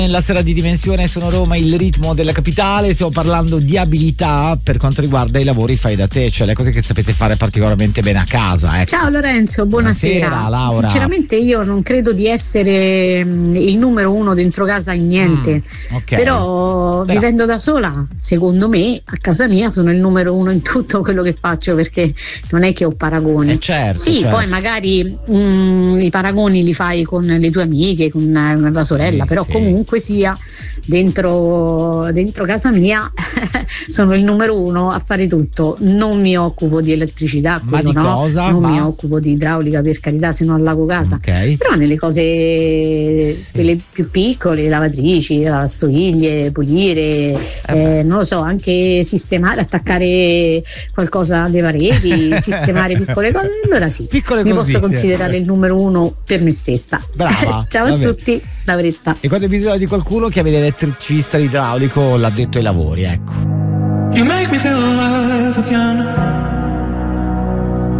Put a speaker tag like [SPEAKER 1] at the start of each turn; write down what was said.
[SPEAKER 1] Nella sera di Dimensione Sono Roma, il ritmo della capitale. Stiamo parlando di abilità per quanto riguarda i lavori fai da te, cioè le cose che sapete fare particolarmente bene a casa. Ecco.
[SPEAKER 2] Ciao Lorenzo, buonasera.
[SPEAKER 1] Laura.
[SPEAKER 2] Sinceramente io non credo di essere il numero uno dentro casa in niente,
[SPEAKER 1] okay.
[SPEAKER 2] Però vivendo da sola, secondo me a casa mia sono il numero uno in tutto quello che faccio, perché non è che ho paragoni.
[SPEAKER 1] Certo,
[SPEAKER 2] sì,
[SPEAKER 1] certo.
[SPEAKER 2] Poi magari i paragoni li fai con le tue amiche, con la sorella, però comunque sia dentro casa mia sono il numero uno a fare tutto. Non mi occupo di elettricità,
[SPEAKER 1] ma di cosa?
[SPEAKER 2] Non mi occupo di idraulica, per carità, se no allago casa. Però nelle cose quelle più piccole, lavatrici, lavastoviglie, pulire, non lo so, anche sistemare, attaccare qualcosa alle pareti, sistemare piccole cose, allora sì, mi posso considerare il numero uno per me stessa.
[SPEAKER 1] Brava.
[SPEAKER 2] Ciao a tutti, Lauretta.
[SPEAKER 1] E quando hai bisogno di qualcuno, chiami l'elettricista, l'idraulico, l'addetto ai lavori, ecco.
[SPEAKER 3] You make me feel alive again.